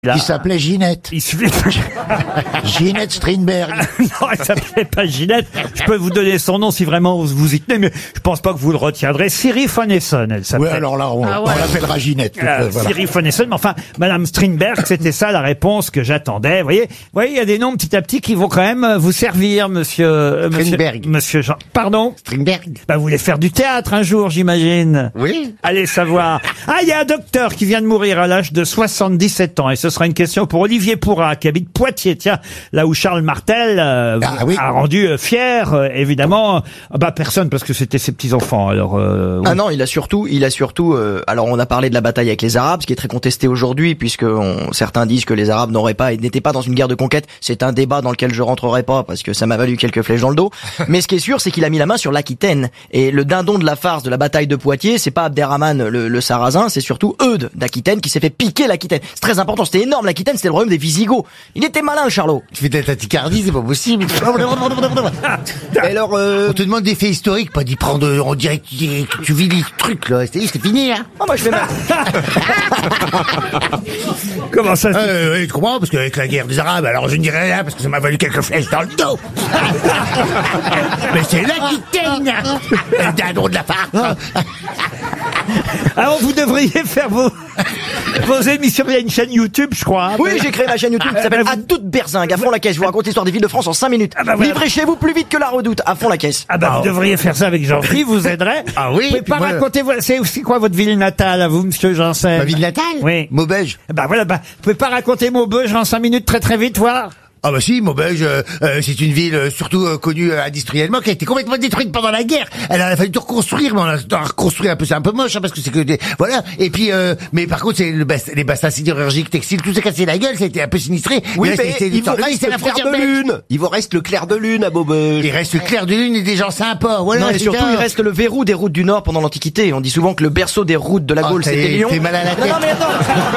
Qui s'appelait Ginette. Il suffit. Ginette Strindberg. Non, elle s'appelait pas Ginette. Je peux vous donner son nom si vraiment vous y tenez, mais je pense pas que vous le retiendrez. Siri von Essen, elle s'appelle. Oui, alors là, on l'appellera Ginette. Voilà. Siri von Essen, mais enfin, Madame Strindberg, c'était ça la réponse que j'attendais. Vous voyez, il y a des noms petit à petit qui vont quand même vous servir, monsieur Jean. Pardon? Strindberg. Bah, vous voulez faire du théâtre un jour, j'imagine. Oui. Allez savoir. Ah, il y a un docteur qui vient de mourir à l'âge de 77 ans. Et ce sera une question pour Olivier Pourrat, qui habite Poitiers. Tiens, là où Charles Martel a rendu fier, évidemment, personne, parce que c'était ses petits-enfants. Alors, oui. Ah non, il a surtout, alors on a parlé de la bataille avec les Arabes, ce qui est très contesté aujourd'hui, puisque certains disent que les Arabes n'étaient pas dans une guerre de conquête. C'est un débat dans lequel je rentrerai pas, parce que ça m'a valu quelques flèches dans le dos. Mais ce qui est sûr, c'est qu'il a mis la main sur l'Aquitaine. Et le dindon de la farce de la bataille de Poitiers, c'est pas Abderrahman le Sarrasin, c'est surtout Eudes d'Aquitaine qui s'ait fait piquer l'Aquitaine. C'est très important, c'était énorme, l'Aquitaine, c'était le royaume des Visigoths. Il était malin, le Charlot. Tu fais de la tachycardie, c'est pas possible. Et alors, on te demande des faits historiques, pas d'y prendre, on dirait que tu vis les trucs, là. C'est fini, hein. moi je fais mal. Comment ça Oui, tu comprends, parce qu'avec la guerre des Arabes, alors je ne dirais rien, parce que ça m'a valu quelques flèches dans le dos. Mais c'est l'Aquitaine, le dindon de la farce. Alors, vous devriez faire vos émissions. Il y a une chaîne YouTube, je crois. Oui, j'ai créé ma chaîne YouTube qui s'appelle À toute berzingue, à fond la caisse. Je vous raconte l'histoire des villes de France en 5 minutes. Livrez chez vous plus vite que la Redoute, à fond la caisse. Vous devriez faire ça avec Jean-Philippe, vous aiderait. Ah oui. Vous pouvez pas raconter, c'est aussi quoi votre ville natale, à vous, monsieur Janssen? Ma ville natale? Oui. Maubeuge. Vous pouvez pas raconter Maubeuge en 5 minutes très vite, voir? Ah bah si, Maubeuge, c'est une ville surtout connue industriellement, qui a été complètement détruite pendant la guerre. Elle a fallu tout reconstruire, mais on a reconstruit un peu, c'est un peu moche, hein, parce que c'est que des, voilà. Et puis, mais par contre, c'est les bassins sidérurgiques, textiles, tout s'est cassé la gueule, c'était un peu sinistré. Oui, mais il vous reste le clair de lune. Il vous reste le clair de lune à Maubeuge. Il reste le clair de lune et des gens sympas, voilà. Non, et surtout, il reste le verrou des routes du Nord pendant l'Antiquité. On dit souvent que le berceau des routes de la Gaule, c'était Lyon. T'es mal à la tête. Non, mais attends.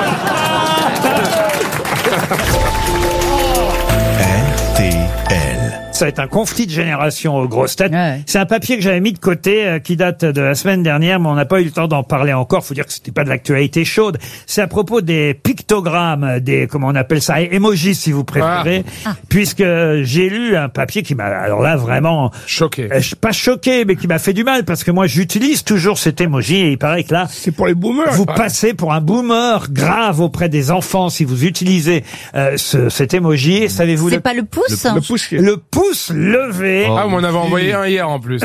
Ça va être un conflit de génération aux grosses têtes. Ouais. C'est un papier que j'avais mis de côté, qui date de la semaine dernière, mais on n'a pas eu le temps d'en parler encore. Faut dire que c'était pas de l'actualité chaude. C'est à propos des pictogrammes, comment on appelle ça, emojis si vous préférez, puisque j'ai lu un papier qui m'a, alors là, vraiment choqué. Pas choqué, mais qui m'a fait du mal, parce que moi, j'utilise toujours cet emoji, et il paraît que là, C'est pour les boomers. vous passez pour un boomer grave auprès des enfants si vous utilisez cet emoji. Savez-vous C'est pas le pouce? Le pouce. le pouce levé. Ah, on m'en avait envoyé un hier en plus.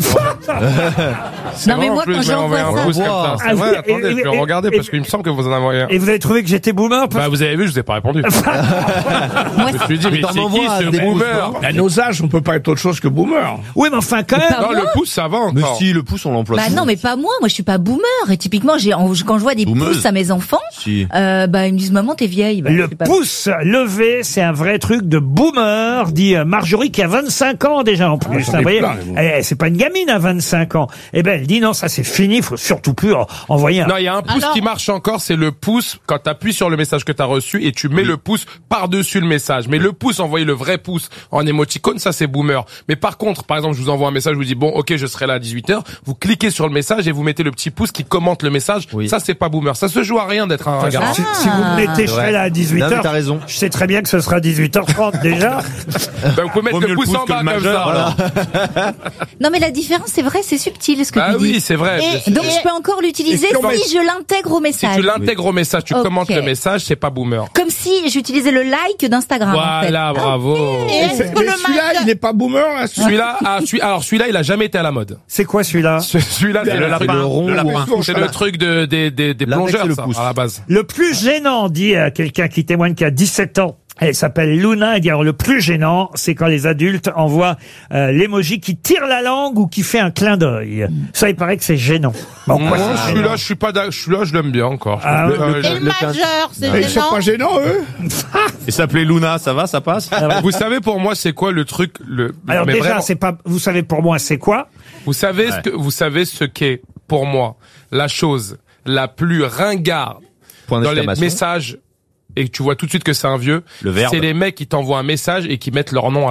Non, mais moi, quand j'ai envoyé un j'envoie pouce ça. comme ça. C'est vrai, attendez, je vais regarder parce qu'il me semble que vous en avez envoyé un. Et vous avez trouvé que j'étais boomer parce... Vous avez vu, je vous ai pas répondu. Moi, Je me suis dit, mais c'est qui ce boomer? À nos âges, on peut pas être autre chose que boomer. Oui, mais enfin, quand même. Non, le pouce, ça va encore. Mais si, le pouce, on l'emploie. Bah non, mais pas moi. Moi, je suis pas boomer. Et typiquement, quand je vois des Boomeuse. pouces à mes enfants, Si. ils me disent maman, t'es vieille. Bah, Le c'est pas- pouce levé, c'est un vrai truc de boomer, dit Marjorie, qui a 25 ans déjà en plus. j'en ai Vous voyez, plein, mais bon. c'est pas une gamine à 25 ans. Eh ben, elle dit non, ça c'est fini, faut surtout plus envoyer un... Non, il y a un pouce qui marche encore, c'est le pouce quand t'appuies sur le message que t'as reçu et tu mets le pouce par-dessus le message. Mais le pouce, envoyer le vrai pouce en émoticône, ça c'est boomer. Mais par contre, par exemple, je vous envoie un message, je vous dis bon, ok, je serai là à 18h. Vous cliquez sur le message et vous mettez le petit pouce qui commente le message. Oui. Ça c'est pas boomer. Ça se joue à rien d'être un garçon. Si vous me mettez, je serai là à 18h. Non, mais t'as raison. Je sais très bien que ce sera 18h30 déjà. Ben, vous pouvez mettre Vaut le mieux pouce le en pouce que bas le comme majeur, ça. alors. Non, mais la différence, c'est vrai, c'est subtil ce que Ah tu dis. oui, c'est vrai. Et donc, je peux encore l'utiliser Et si si je l'intègre au Si message. tu l'intègres au message, tu Ok. commentes le message, c'est pas boomer. Comme si j'utilisais le like d'Instagram. en fait. Voilà, bravo. Mais celui-là, il n'est pas boomer, là. Celui-là, il a jamais été à la mode. C'est quoi celui-là? Celui-là, c'est Le lapin. le rond. Le lapin. C'est le truc des plongeurs, le ça, pouce. à la base. Le plus gênant, dit quelqu'un qui témoigne qui a 17 ans. Elle s'appelle Luna. Elle dit alors le plus gênant, c'est quand les adultes envoient l'emoji qui tire la langue ou qui fait un clin d'œil. Ça, il paraît que c'est gênant. Bon, quoi, Moi, c'est gênant. celui-là, je l'aime bien encore. Ah, Et le majeur, c'est Mais ils sont pas gênants, eux. Et s'appeler Luna, ça va, ça passe? Vous savez pour moi c'est quoi le truc Alors mais déjà, vraiment, c'est pas. Vous savez pour moi, c'est quoi? vous savez ce qu'est pour moi la chose la plus ringarde Point dans les d'exclamation. messages et tu vois tout de suite que c'est un vieux, Le verbe. c'est les mecs qui t'envoient un message et qui mettent leur nom à la fin.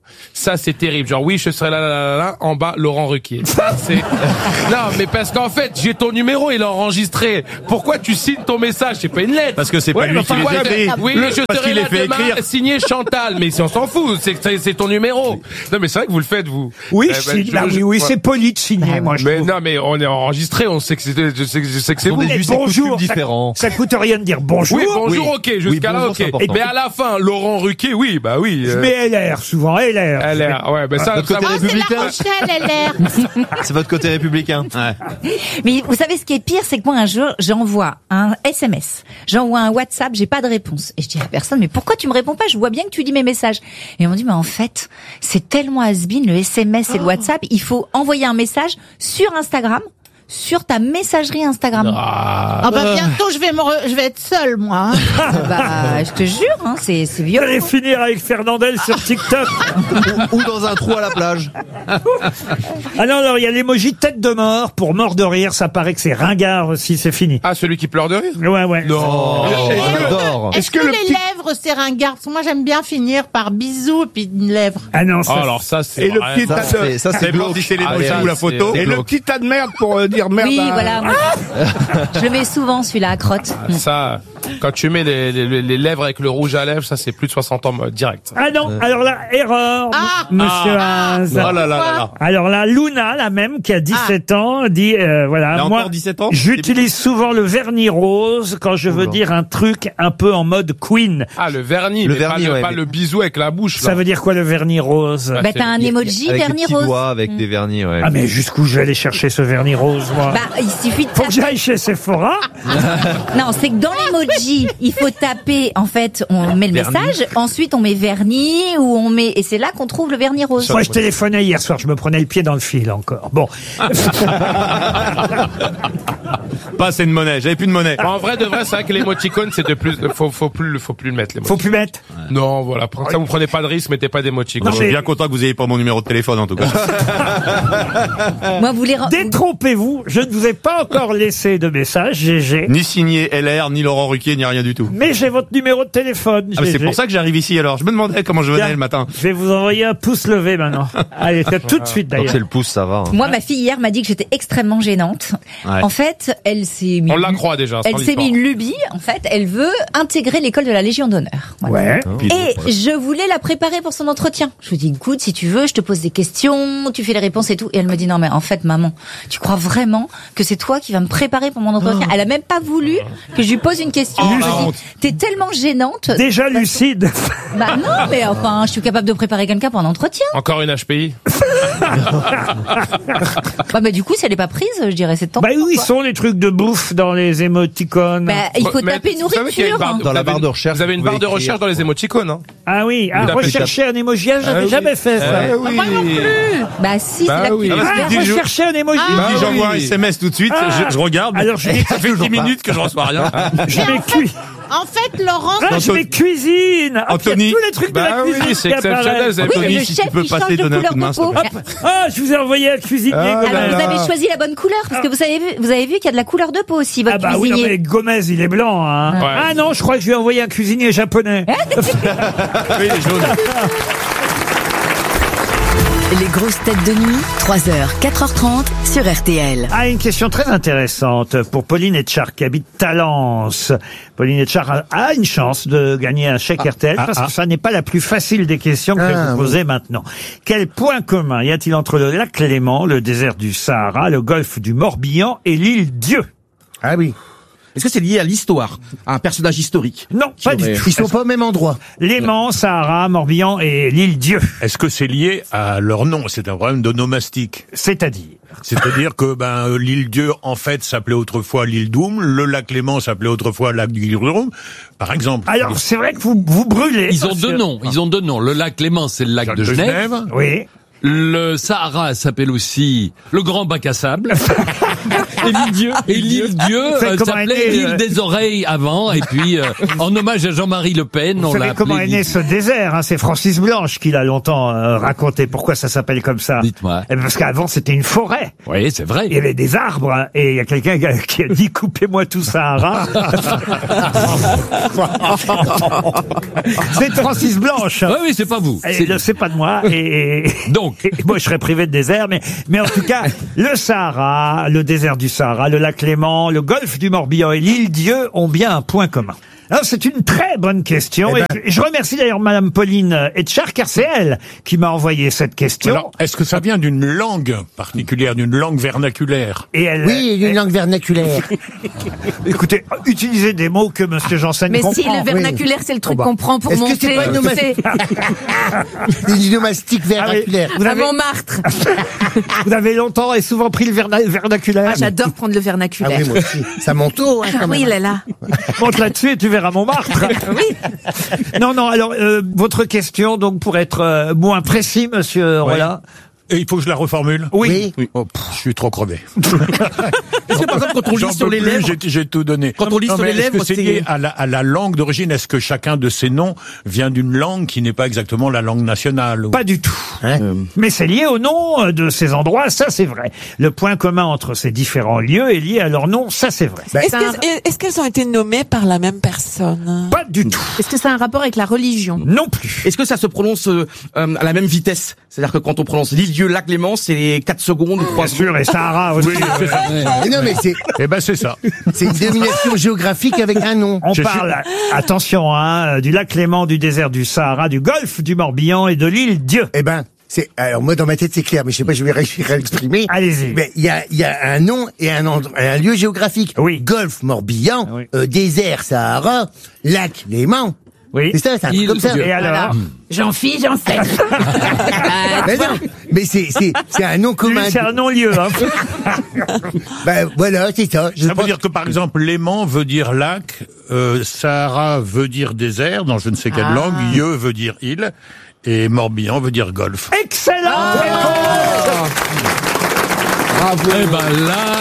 Ça, c'est terrible. Genre, oui, je serai là, en bas, Laurent Ruquier. Ça, c'est... Non, mais parce qu'en fait, j'ai ton numéro, il est enregistré. Pourquoi tu signes ton message? C'est pas une lettre. Parce que c'est pas lui qui les écrit. Oui, je Parce serai qu'il là les fait demain, écrire. signé Chantal. Mais si on s'en fout, c'est ton numéro. Non, mais c'est vrai que vous le faites, vous. Oui, Eh je ben, signe. Ah oui, ouais. c'est poli de signer, moi, je Mais trouve. non, mais on est enregistré, on sait que je sais que c'est vous. Et bonjour, différents. ça coûte rien de dire bonjour. Oui, bonjour, ok, jusqu'à là, bonjour, ok. c'est important. Mais à la fin, Laurent Ruquier, oui, bah oui. Je mets LR, souvent LR. LR, ouais, bah ça, Votre côté ça- républicain. Rochelle, LR. C'est votre côté républicain. Ouais. Mais vous savez ce qui est pire, c'est que moi un jour j'envoie un SMS, j'envoie un WhatsApp, j'ai pas de réponse. Et je dis à la personne, mais pourquoi tu me réponds pas? Je vois bien que tu lis mes messages. Et on me dit, mais en fait, c'est tellement has-been, le SMS et le WhatsApp, il faut envoyer un message sur Instagram, sur ta messagerie Instagram. Ah bah bientôt je vais être seule moi. Hein. Bah, je te jure, hein, c'est Vous violent. allez finir avec Fernandel sur TikTok. Ou dans un trou à la plage. Ah non, alors il y a l'emoji tête de mort pour mort de rire. Ça paraît que c'est ringard aussi, c'est fini. Ah, celui qui pleure de rire? Ouais, ouais. Non. J'adore. Est-ce que les lèvres c'est ringard? Parce que moi j'aime bien finir par bisous et puis une lèvre. Ah non, Oh, ça, alors ça, c'est Et le vrai. petit Ça, tas de... ça, c'est glauque. glauque. Si c'est Ah, l'émoji ça, ou la c'est- photo. Et le glauque. petit tas de merde pour dire merde Oui, à... voilà. moi, je le mets souvent, celui-là, à crotte. Ça, quand tu mets les lèvres avec le rouge à lèvres, ça, c'est plus de 60 ans direct. Ah non, alors là, erreur, monsieur Haas. Oh là là là là. Alors là, Luna, la même, qui a 17 ans, dit, voilà, Elle a moi, encore 17 ans j'utilise souvent le vernis rose quand je veux dire un truc un peu en mode Queen. Ah, le vernis, Le mais vernis, pas, ouais, pas mais- le bisou avec la bouche, là. Ça veut dire quoi le vernis rose? Bah, Bah, c'est- t'as un emoji Avec vernis des petits rose. doigts, avec des vernis, ouais. Ah mais jusqu'où je vais aller chercher ce vernis rose, moi? Bah, il suffit de Faut que taper. j'aille chez Sephora. Non, c'est que dans l'emoji, il faut taper, en fait, on met le message, ensuite on met vernis, ou on met, et c'est là qu'on trouve le vernis rose. Moi, je téléphonais hier soir, je me prenais le pied dans le fil encore. Bon. Pas assez de monnaie, j'avais plus de monnaie. En vrai, de vrai, c'est vrai que l'émoticône, c'est de plus, faut plus le mettre, l'émoticône. Faut plus mettre. Non, voilà. Ça, vous prenez pas de risque, mettez pas d'émoticône. Non, Je suis mais- bien content que vous ayez pas mon numéro de téléphone, en tout cas. Moi, vous les Détrompez-vous, je ne vous ai pas encore laissé de message, GG. Ni signé LR, ni Laurent Ruquier, ni rien du tout. Mais j'ai votre numéro de téléphone. Ah, mais c'est GG. pour ça que j'arrive ici, alors. Je me demandais comment je venais Tiens, le matin. Je vais vous envoyer un pouce levé maintenant. Allez, tout de suite d'ailleurs. le pouce, ça va. Moi, ma fille hier m'a dit que j'étais extrêmement gênante. Ouais. En fait, elle s'est mis, On la croit déjà. elle s'est mis une lubie. En fait, elle veut intégrer l'école de la Légion d'honneur. Voilà. Ouais. Et je voulais la préparer pour son entretien. Je lui dis, écoute, si tu veux, je te pose des questions, tu fais les réponses et tout. Et elle me dit, non, mais en fait, maman, tu crois vraiment que c'est toi qui vas me préparer pour mon entretien? Elle a même pas voulu que je lui pose une question. Je lui dis, t'es tellement gênante. Déjà lucide. Bah non, mais enfin, je suis capable de préparer quelqu'un pour un entretien. Encore une HPI. Bah, du coup, si elle est pas prise, je dirais, c'est temps. Bah où ils sont les trucs de bouffe dans les émoticônes? Bah, il faut Mais taper vous savez qu'il y a une nourriture. barre Dans la vous barre avez de une- recherche, Vous avez une vous barre pouvez de recherche dans les émoticônes, hein. Ah oui, Vous tapez- rechercher un emoji, j'avais oui. jamais fait ça. oui. Bah si, Bah c'est la oui. plus. Ah, parce qu'il dit, je- Rechercher un emoji. Bah Si oui. j'envoie un SMS tout de suite, je regarde. Alors, je dis- ça fait 10 minutes que je reçois rien. Je mets En fait, Laurent, je mets cuisine. Hop, il y a Anthony. tous les trucs de la Bah cuisine oui, c'est qui apparaissent. exceptionnel. Oui, mais Anthony, le si chef, tu peux il change passer, de donner un couleur coup de main, de s'il te peau. plaît. Ah, je vous ai envoyé un cuisinier. Ah, Gomez. Alors, vous avez choisi la bonne couleur, parce que vous avez vu qu'il y a de la couleur de peau aussi, votre Ah bah oui, non, cuisinier. mais Gomez, il est blanc. Hein. Ouais. Ah non, je crois que je lui ai envoyé un cuisinier japonais. Oui, il est jaune. Les grosses têtes de nuit, 3h, 4h30 sur RTL. Ah, une question très intéressante pour Pauline Etchard qui habite Talence. Pauline Etchard a une chance de gagner un chèque RTL parce que ça n'est pas la plus facile des questions que je vais vous poser maintenant. Quel point commun y a-t-il entre le lac Léman, le désert du Sahara, le golfe du Morbihan et l'île Dieu? Ah oui. Est-ce que c'est lié à l'histoire, à un personnage historique? Non, pas du tout. Ils sont pas au même endroit. Léman, Sahara, Morbihan et l'île Dieu. Est-ce que c'est lié à leur nom? C'est un problème d'onomastique. C'est-à-dire? C'est-à-dire que l'île Dieu, en fait, s'appelait autrefois l'île Doum, le lac Léman s'appelait autrefois lac du Doum, par exemple. Alors, c'est vrai que vous brûlez. Ils ont deux noms. Ils ont deux noms. Le lac Léman, c'est le lac de Genève. Oui. Le Sahara s'appelle aussi le Grand Bac à Sable. Et l'île Dieu C'est comment est s'appelait né, l'île des oreilles avant, et puis en hommage à Jean-Marie Le Pen, Vous on l'a savez comment est appelé né ce désert, hein, c'est Francis Blanche qui l'a longtemps raconté. Pourquoi ça s'appelle comme ça? Dites-moi. Eh bien, parce qu'avant c'était une forêt. Oui, c'est vrai. Il y avait des arbres, hein, et il y a quelqu'un qui a dit coupez-moi tout Sahara. C'est de Francis Blanche. Oui, c'est pas vous. C'est pas de moi. Et donc, moi je serais privé de désert, mais en tout cas, le Sahara, le désert du Sahara, le lac Léman, le golfe du Morbihan et l'île Dieu ont bien un point commun. Alors, c'est une très bonne question. Eh Et je remercie d'ailleurs Madame Pauline Etchard, car c'est elle qui m'a envoyé cette question. Alors, est-ce que ça vient d'une langue particulière, d'une langue vernaculaire? Et elle, Oui, une langue vernaculaire. écoutez, utilisez des mots que Monsieur Janssen Mais comprend. si le vernaculaire, c'est le truc bah. qu'on prend pour Est-ce que monter. c'est pas une une onomastique vernaculaire? Vous À avez, Montmartre. vous avez longtemps et souvent pris le vernaculaire. Ah, j'adore prendre le vernaculaire. Ah oui, moi aussi. Ça monte haut, hein, quand même. Oui, là, là. Monte là-dessus et tu verras Montmartre. Oui. Non, alors, votre question, donc, pour être moins précis, monsieur Rolla. Et il faut que je la reformule? Oui. Oh, je suis trop crevé. Est-ce que par exemple, quand on J'en lit sur peux les plus, lèvres, j'ai tout donné. Quand on lit sur mais les est-ce que lèvres, c'est c'est- lié à la langue d'origine? Est-ce que chacun de ces noms vient d'une langue qui n'est pas exactement la langue nationale? Pas du tout. Hein Mais c'est lié au nom de ces endroits, ça c'est vrai. Le point commun entre ces différents lieux est lié à leur nom, ça c'est vrai. Est-ce qu'elles ont été nommées par la même personne? Pas du tout. Est-ce que ça a un rapport avec la religion? Non plus. est-ce que ça se prononce à la même vitesse? C'est-à-dire que quand on prononce l'île Dieu, lac Léman, c'est 4 secondes ou 3 Bien sûr, et Sahara aussi. Mais non, mais Eh ben, c'est ça. c'est une dénomination géographique avec un nom. On parle, attention, hein, du lac Léman, du désert du Sahara, du golfe du Morbihan et de l'île Dieu. Eh ben, alors moi dans ma tête c'est clair, mais je sais pas, je vais réussir à l'exprimer. Allez-y. Mais il y a un nom et un lieu géographique. Oui. Golfe Morbihan, Oui. désert Sahara, lac Léman. Oui. C'est ça, c'est un truc Île comme ça. Dieu. Et alors? J'en fie, j'en sais. Mais non, mais c'est un nom commun. Lui, c'est un non-lieu, hein. Ben voilà, c'est ça. Je Ça veut pense- dire que, par exemple, Léman veut dire lac, Sahara veut dire désert, dans je ne sais quelle langue, Yeu veut dire île, et Morbihan veut dire golfe. Excellent réponse. eh ben là,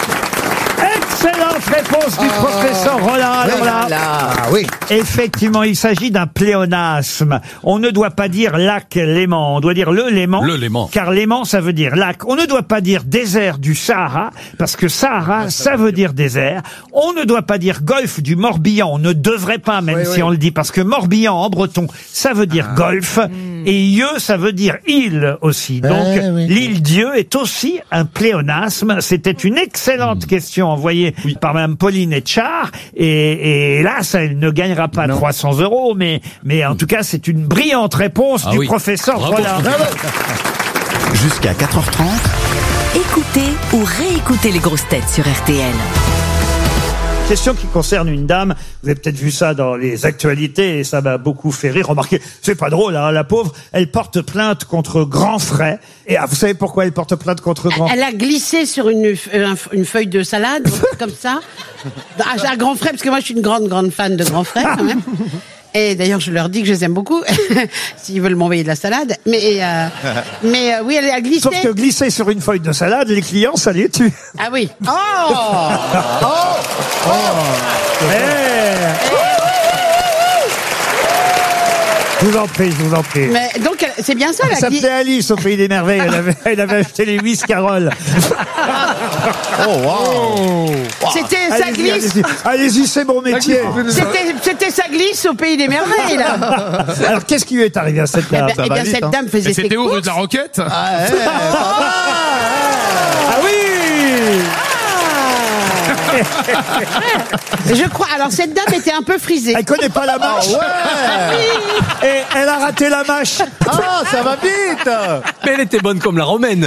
Excellente réponse du professeur Rollin. Alors là, Ah oui. effectivement, il s'agit d'un pléonasme. On ne doit pas dire lac Léman, on doit dire le Léman. Le Léman. Car Léman, ça veut dire lac. On ne doit pas dire désert du Sahara, parce que Sahara, ça veut dire désert. On ne doit pas dire golfe du Morbihan. On ne devrait pas, même si on le dit, parce que Morbihan, en breton, ça veut dire golfe. Et Yeu, ça veut dire île aussi. Donc, l'île Dieu est aussi un pléonasme. C'était une excellente question envoyée par Mme Pauline Etchard. Et hélas, elle ne gagnera pas 300 €, mais en tout cas, c'est une brillante réponse du professeur Bravo. Rollin. Jusqu'à 4h30. Écoutez ou réécoutez les grosses têtes sur RTL. Question qui concerne une dame. Vous avez peut-être vu ça dans les actualités et ça m'a beaucoup fait rire. Remarquez, c'est pas drôle, hein, la pauvre. Elle porte plainte contre Grand Frais. Et vous savez pourquoi elle porte plainte contre Grand Frais? Elle a glissé sur une feuille de salade, comme ça. À Grand Frais, parce que moi je suis une grande fan de Grand Frais quand même. Et d'ailleurs, je leur dis que je les aime beaucoup, s'ils veulent m'envoyer de la salade. Mais oui, elle a glissé. Sauf que glisser sur une feuille de salade, les clients, ça les tue. Ah oui. Je vous en prie, je vous en prie. Mais donc, c'est bien ça, Elle la glisse. s'appelait Alice au Pays des Merveilles. Elle avait acheté les 8 Carole. C'était sa glisse. Allez-y, c'est mon métier. C'était sa glisse au Pays des Merveilles, là. Alors, qu'est-ce qui lui est arrivé à cette dame? Eh bien, cette dame faisait ses C'était où, rue courses. de la Roquette? Ah oui. Je crois. Alors, cette dame était un peu frisée. Elle connaît pas la marche. Et elle a raté la mâche. Ah, ça va vite. mais elle était bonne comme la romaine.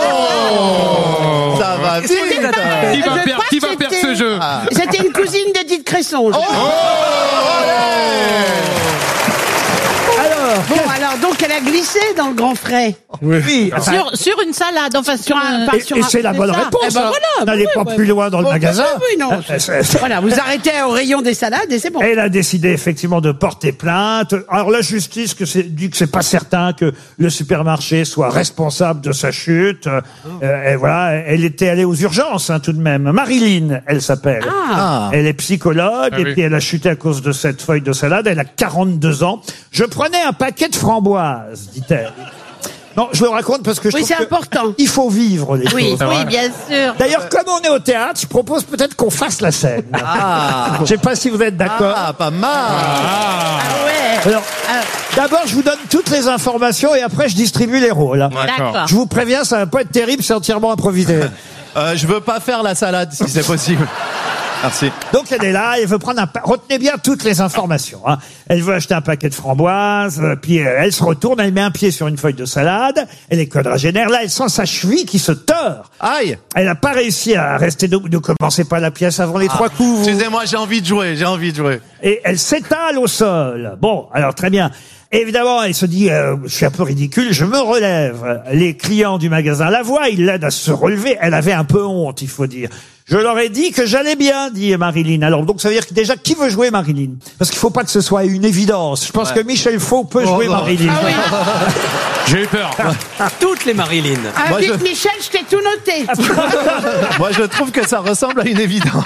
Ça va vite. Qui va perdre ce jeu? C'était une cousine d'Edith Cresson. Alors, Bon, alors, donc, elle a glissé dans le grand frais. Oui. Sur une salade, enfin sur un... Et c'est la bonne réponse. Eh ben hein. voilà, N'allez pas plus loin dans le magasin. Oui, non. Voilà, vous arrêtez au rayon des salades et c'est bon. Elle a décidé effectivement de porter plainte. Alors la justice dit que c'est pas certain que le supermarché soit responsable de sa chute. Et voilà, elle était allée aux urgences tout de même. Marilyn, elle s'appelle. Elle est psychologue et puis elle a chuté à cause de cette feuille de salade. Elle a 42 ans. Je prenais un paquet de framboises, dit-elle. Non, je le raconte parce que je trouve c'est important. Il faut vivre les Oui, choses. oui, bien sûr. D'ailleurs, comme on est au théâtre, je propose peut-être qu'on fasse la scène. Je sais pas si vous êtes d'accord. Ah, pas mal. Ouais. Alors, d'abord, je vous donne toutes les informations et après, je distribue les rôles. D'accord. Je vous préviens, ça va pas être terrible, c'est entièrement improvisé. Je veux pas faire la salade, si c'est possible. Merci. Donc elle est là, elle veut prendre retenez bien toutes les informations. Elle veut acheter un paquet de framboises, puis elle se retourne, elle met un pied sur une feuille de salade, elle est quadragénaire, là elle sent sa cheville qui se tord. Aïe. Elle n'a pas réussi à rester debout, ne commencez pas la pièce avant les 3 coups. Excusez-moi, j'ai envie de jouer. Et elle s'étale au sol. Bon, alors très bien. Évidemment, elle se dit, je suis un peu ridicule, je me relève. Les clients du magasin la voient, ils l'aident à se relever. Elle avait un peu honte, il faut dire. Je leur ai dit que j'allais bien, dit Marilyn. Alors, donc, ça veut dire que déjà, qui veut jouer Marilyn? Parce qu'il faut pas que ce soit une évidence. Je pense que Michel Faux peut jouer Marilyn. J'ai eu peur. Toutes les Marilyn. Moi, vite, Michel, je t'ai tout noté. Moi, je trouve que ça ressemble à une évidence.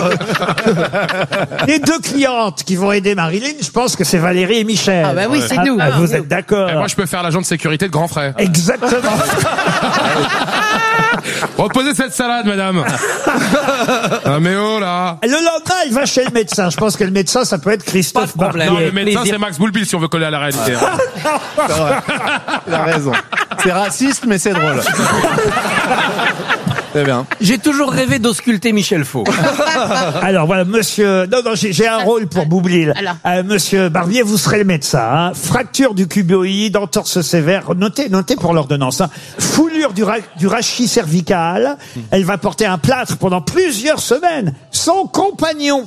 Les 2 clientes qui vont aider Marilyn, je pense que c'est Valérie et Michel. Ah bah oui, c'est nous. Vous êtes d'accord? Et moi, je peux faire l'agent de sécurité de grand frère. Exactement. Reposez cette salade, madame. Ah, mais oh là. Le lendemain, elle va chez le médecin. Je pense que le médecin, ça peut être Christophe Barbier. Non, le médecin, c'est Max Boulbil si on veut coller à la réalité. Il a raison. C'est raciste, mais c'est drôle. Très bien. J'ai toujours rêvé d'ausculter Michel Faux. Alors voilà, monsieur... Non, j'ai un rôle pour Boublil. Monsieur Barbier, vous serez le médecin. Fracture du cuboïde, entorse sévère. Notez pour l'ordonnance. Foulure du rachis cervical. Elle va porter un plâtre pendant plusieurs semaines. Son compagnon...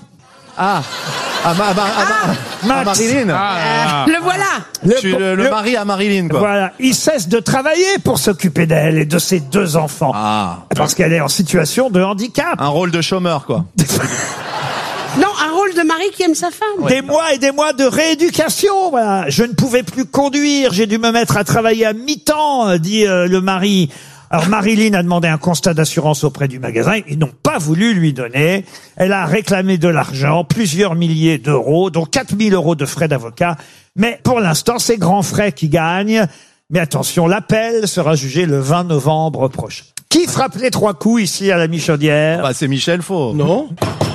Marilyn. Le voilà. Le mari à Marilyn, quoi. Voilà, il cesse de travailler pour s'occuper d'elle et de ses 2 enfants. Parce qu'elle est en situation de handicap. Un rôle de chômeur, quoi. Non, un rôle de mari qui aime sa femme. Des mois et des mois de rééducation, voilà. Je ne pouvais plus conduire, j'ai dû me mettre à travailler à mi-temps, dit le mari. Alors Marilyn a demandé un constat d'assurance auprès du magasin, ils n'ont pas voulu lui donner. Elle a réclamé de l'argent, plusieurs milliers d'euros, dont 4 000 euros de frais d'avocat. Mais pour l'instant, c'est Grand Frais qui gagne. Mais attention, l'appel sera jugé le 20 novembre prochain. Qui frappe les 3 coups ici à la Michaudière? C'est Michel Faux. Non.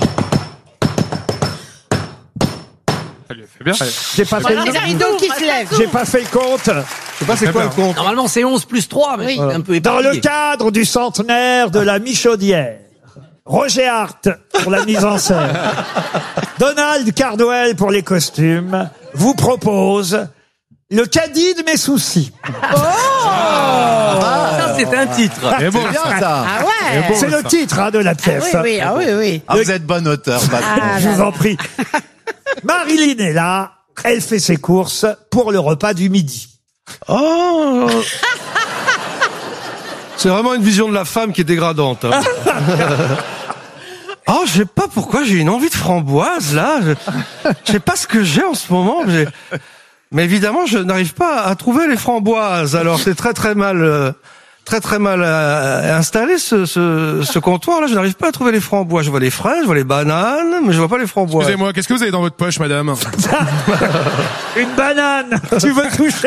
Bien. J'ai pas fait Les rideaux qui se lèvent. J'ai pas fait le compte. Je sais pas c'est quoi le compte. Normalement, c'est 11 plus 3, mais un peu Dans éparpillé. le cadre du centenaire de la Michaudière, Roger Hart pour la mise en scène, Donald Cardwell pour les costumes, vous propose le caddie de mes soucis. Ça, c'est un titre. C'est beau, bien, ça. ça. Ah ouais. C'est le titre de la pièce. Oui. Vous êtes bon auteur, Je vous en prie. Marilyn est là, elle fait ses courses pour le repas du midi. Oh. C'est vraiment une vision de la femme qui est dégradante. Oh, je sais pas pourquoi j'ai une envie de framboise, là. Je sais pas ce que j'ai en ce moment. Mais évidemment, je n'arrive pas à trouver les framboises. Alors, c'est très mal installé ce comptoir-là. Je n'arrive pas à trouver les framboises. Je vois les fraises, je vois les bananes, mais je vois pas les framboises. Excusez-moi, qu'est-ce que vous avez dans votre poche, madame? Une banane. Tu veux toucher?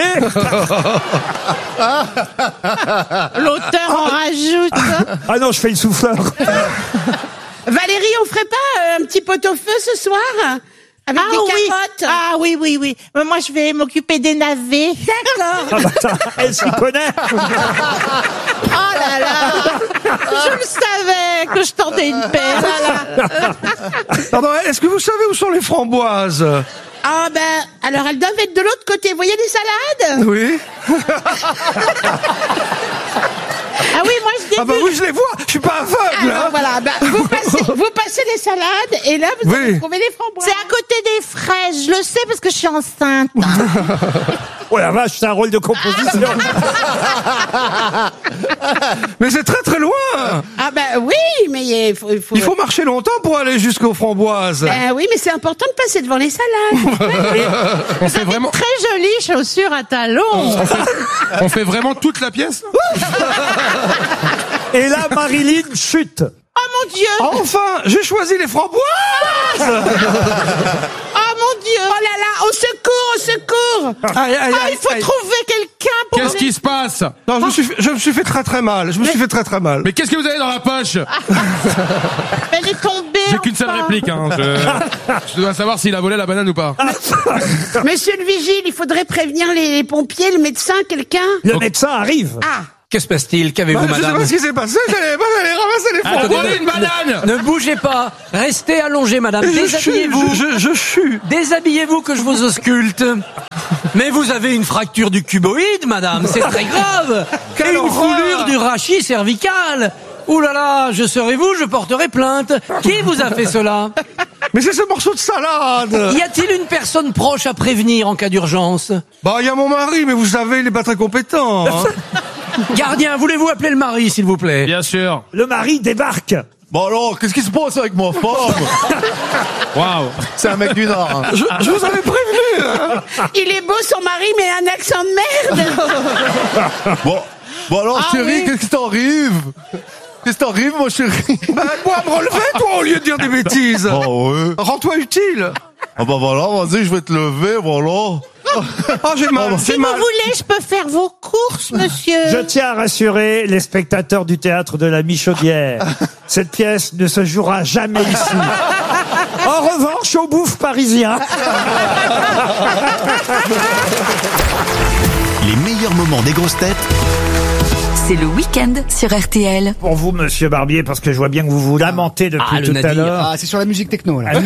L'auteur en rajoute. Ah non, je fais le souffleur. Valérie, on ferait pas un petit pot-au-feu ce soir? Avec des carottes. Ah oui. Mais moi, je vais m'occuper des navets. D'accord. Elle s'y connaît. Oh là là. Je le savais que je tendais une perche. Pardon, est-ce que vous savez où sont les framboises? Ah ben, alors elles doivent être de l'autre côté. Vous voyez les salades? Oui. Ah oui, moi je Ah bah oui, je les vois. Je suis pas aveugle. Alors voilà, vous passez les salades et là vous allez trouver les framboises. C'est à côté des fraises, je le sais parce que je suis enceinte. Oh la vache, c'est un rôle de composition. Mais c'est très très loin. Ah ben oui, mais il faut marcher longtemps pour aller jusqu'aux framboises. Oui, mais c'est important de passer devant les salades. On fait vraiment... Très jolies chaussures à talons. On fait vraiment toute la pièce? Et là, Marilyn chute. Oh mon Dieu! Enfin, j'ai choisi les framboises. Oh mon Dieu! Oh là là, au secours! Aïe, aïe, Il faut trouver quelqu'un pour... Qu'est-ce qui se passe? Non, je me suis fait très très mal. Mais qu'est-ce que vous avez dans la poche? Elle est tombée. J'ai qu'une seule réplique, hein. Je dois savoir s'il a volé la banane ou pas. Monsieur le vigile, il faudrait prévenir les pompiers, le médecin, quelqu'un. Le médecin arrive. Ah. Que se passe-t-il? Qu'avez-vous, Je sais madame? pas ce qui s'est passé, j'allais ramasser les framboises. Volé une banane! Ne bougez pas. Restez allongé, madame. Déshabillez-vous. Je suis. Déshabillez-vous que je vous ausculte. Mais vous avez une fracture du cuboïde, madame. C'est très grave. Et une foulure du rachis cervical. Ouh là là, je serai vous, je porterai plainte. Qui vous a fait cela? Mais c'est ce morceau de salade. Y a-t-il une personne proche à prévenir en cas d'urgence? Bah, il y a mon mari, mais vous savez, il est pas très compétent. Hein. Gardien, voulez-vous appeler le mari, s'il vous plaît? Bien sûr. Le mari débarque. Bon alors, qu'est-ce qui se passe avec ma femme? Waouh. C'est un mec du Nord. Hein. Je vous avais prévenu. Hein. Il est beau son mari, mais un accent de merde. Bon alors, chérie, oui. qu'est-ce qui t'arrive? Qu'est-ce qui t'arrive, mon chéri? Bah, moi, me relever, toi, au lieu de dire des bêtises. Oh ouais. Rends-toi utile. Ah bah voilà, vas-y, je vais te lever, voilà. Ah, j'ai mal, Si j'ai vous mal. voulez, je peux faire vos courses, monsieur. Je tiens à rassurer les spectateurs du théâtre de la Michaudière. Cette pièce ne se jouera jamais ici. En revanche, au Bouffe parisien. Les meilleurs moments des grosses têtes. C'est le week-end sur RTL. Pour vous, monsieur Barbier, parce que je vois bien que vous vous lamentez depuis le tout à nadir. l'heure. Ah, c'est sur la musique techno, là.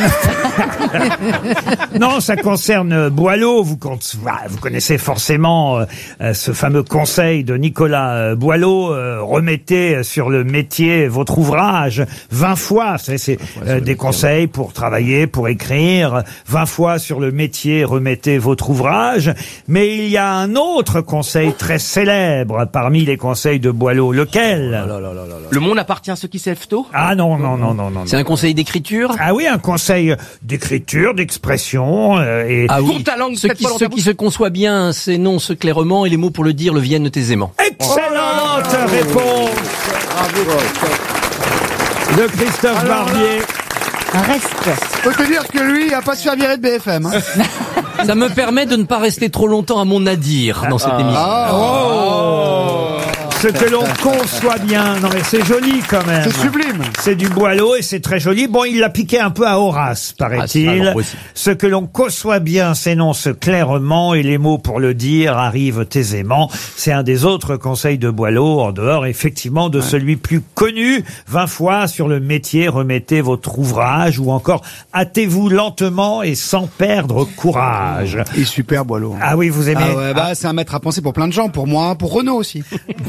Non, ça concerne Boileau. Vous connaissez forcément ce fameux conseil de Nicolas Boileau. Remettez sur le métier votre ouvrage 20 fois. C'est des conseils pour travailler, pour écrire. 20 fois sur le métier, remettez votre ouvrage. Mais il y a un autre conseil très célèbre parmi les conseils de Boileau. Lequel? Le monde appartient à ceux qui se lèvent tôt? Ah non. C'est un conseil d'écriture? Ah oui, un conseil d'écriture, d'expression et Ah oui. Pour ta langue, Ce peut-être qui, pas dans ce ta qui se conçoit bien s'énonce clairement et les mots pour le dire le viennent aisément. excellente réponse de Christophe Barbier. Reste. Faut te dire que lui, il a pas su à virer de BFM. Hein. Ça me permet de ne pas rester trop longtemps à mon nadir dans cette émission. Ce que l'on conçoit bien. Non mais c'est joli quand même. C'est sublime. C'est du Boileau et c'est très joli. Bon, il l'a piqué un peu à Horace, paraît-il. Ah, aussi. Ce que l'on conçoit bien s'énonce clairement et les mots pour le dire arrivent aisément. C'est un des autres conseils de Boileau, en dehors effectivement de celui plus connu. 20 fois sur le métier, remettez votre ouvrage, ou encore hâtez-vous lentement et sans perdre courage. Il est super, Boileau. Ah oui, vous aimez? Ah ouais, bah, c'est un maître à penser pour plein de gens. Pour moi, pour Renaud aussi.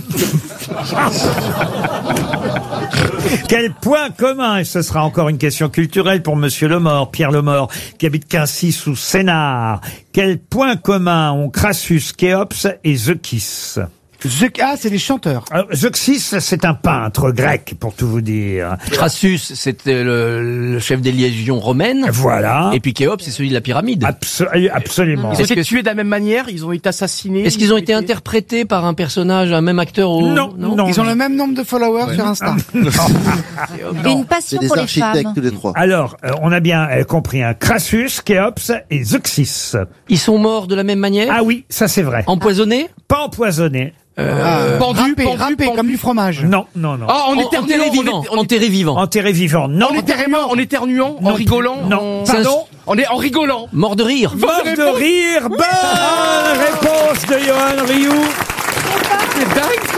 Quel point commun, et ce sera encore une question culturelle pour Monsieur Lemort, Pierre Lemort, qui habite Quincy sous Sénart. Quel point commun ont Crassus, Khéops et Zeuxis? Ah, c'est les chanteurs. Zeuxis, c'est un peintre grec, pour tout vous dire. Crassus, c'était le chef des légions romaines. Voilà. Et puis Khéops, c'est celui de la pyramide. Absolument. Ils ont été tués de la même manière, ils ont été assassinés. Est-ce qu'ils ont été interprétés par un personnage, un même acteur ou... Non. Ils ont le même nombre de followers sur Insta. Une passion pour les femmes. tous les trois. Alors, on a bien compris, hein. Crassus, Khéops et Zeuxis. Ils sont morts de la même manière? Ah oui, ça c'est vrai. Empoisonnés? Pas empoisonnés. Râpé comme du fromage. Non. Ah, en éternuant, enterré vivant. Enterré vivant, non. en éternuant, en rigolant. Non. Pardon? En rigolant. Mort de rire. Mort de rire. Bonne réponse de Johan Rioux. C'est dingue ça.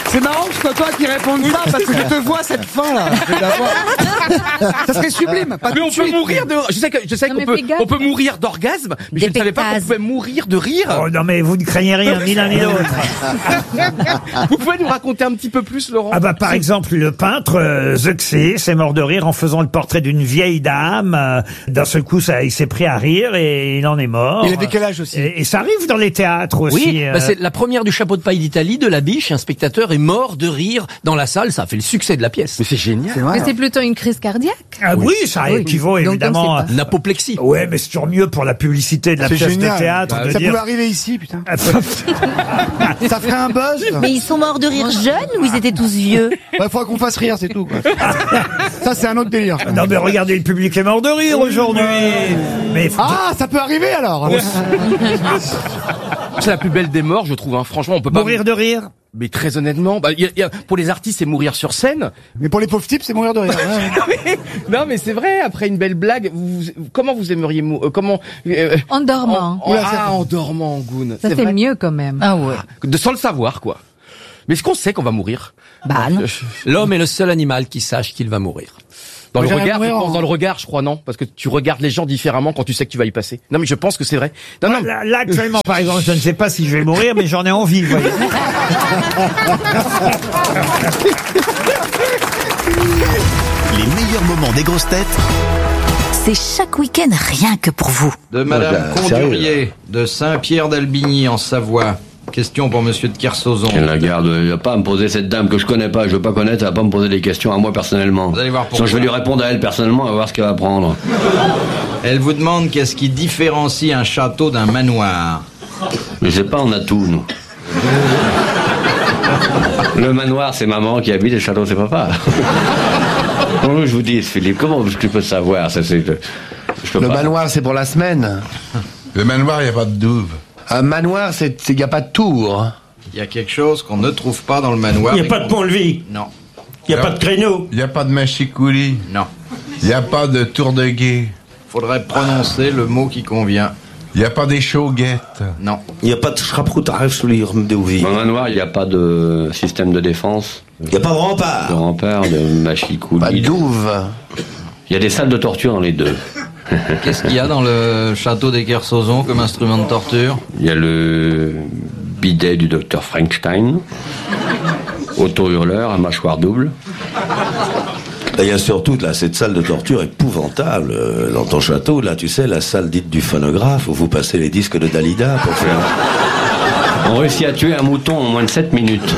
C'est marrant que ce soit toi qui réponde pas, parce que je te vois cette fin là. Je vais la voir. Ça serait sublime. Pas Mais tout on de peut suite. mourir de. Je sais Non, qu'on mais peut, fais gaffe. on peut mourir d'orgasme, mais je ne savais pas qu'on pouvait mourir de rire. Oh non, mais vous ne craignez rien, ni l'un ni l'autre. Vous pouvez nous raconter un petit peu plus, Laurent? Ah bah par exemple, le peintre Zeuxis est mort de rire en faisant le portrait d'une vieille dame. D'un seul coup, il s'est pris à rire et il en est mort. Il avait quel âge aussi? Et ça arrive dans les théâtres aussi. Oui, c'est la première du Chapeau de paille d'Italie, de La Biche. Un spectateur est mort de rire dans la salle. Ça a fait le succès de la pièce. Mais c'est génial. Mais c'est plutôt une crise cardiaque. Ah oui, ça équivaut Donc, évidemment. c'est L'apoplexie. Ouais, mais c'est toujours mieux pour la publicité de la C'est pièce génial. de théâtre de Ça dire. pouvait arriver ici, putain. Ça ferait un buzz. Mais ils sont morts de rire jeunes ou ils étaient tous vieux? Il faudra qu'on fasse rire, c'est tout. Quoi. Ça, c'est un autre délire. Non mais regardez, le public est mort de rire aujourd'hui. Mais Ah, ça peut arriver alors. C'est la plus belle des morts, je trouve. Hein. Franchement, on peut pas mourir de rire. Mais très honnêtement, pour les artistes, c'est mourir sur scène. Mais pour les pauvres types, c'est mourir de rire. Non, mais c'est vrai. Après une belle blague, comment vous aimeriez mourir? En dormant. En dormant, Goun. Ça c'est mieux quand même. Ah ouais. Sans le savoir, quoi. Mais est-ce qu'on sait qu'on va mourir? Bah non. L'homme est le seul animal qui sache qu'il va mourir. Dans le Moi, j'aimerais regard, mourir je pense en- dans le regard, je crois, non? Parce que tu regardes les gens différemment quand tu sais que tu vas y passer. Non, mais je pense que c'est vrai. Non, non. Là, actuellement, par exemple, je ne sais pas si je vais mourir, mais j'en ai envie, vous voyez. Les meilleurs moments des grosses têtes C'est chaque week-end rien que pour vous. De Madame bah, sérieux, Condurier, de Saint-Pierre-d'Albigny, en Savoie. Question pour Monsieur de Kersauzon. La garde, il va pas à me poser cette dame que je connais pas, je veux pas connaître, elle va pas me poser des questions à moi personnellement. Vous allez voir pourquoi. Sinon, je vais lui répondre à elle personnellement, on va voir ce qu'elle va prendre. Elle vous demande qu'est-ce qui différencie un château d'un manoir. Je sais pas, on a tout, nous. Le manoir, c'est maman qui habite, et le château, c'est papa. Comment je vous dis, Philippe, comment tu peux savoir ça, je peux Le pas. manoir, c'est pour la semaine. Le manoir, il n'y a pas de douve. Un manoir, il n'y a pas de tour. Il y a quelque chose qu'on ne trouve pas dans le manoir. Il n'y a pas de pont-levis. Non. Il n'y a pas de créneau. Il n'y a pas de machicoulis. Non. Il n'y a pas de tour de guet. Faudrait prononcer le mot qui convient. Il n'y a pas des chauguettes. Non. Il n'y a pas de schrapproutaref sur les de Dans le manoir, il n'y a pas de système de défense. Il n'y a pas de rempart. De rempart, de machicoulis. Pas de douve. Il y a des salles de torture dans les deux. Qu'est-ce qu'il y a dans le château des Kersauzon comme instrument de torture? Il y a le bidet du docteur Frankenstein, auto-hurleur, à mâchoire double. Il y a surtout là, cette salle de torture épouvantable dans ton château. Là, tu sais, la salle dite du phonographe où vous passez les disques de Dalida pour faire... On réussit à tuer un mouton en moins de 7 minutes.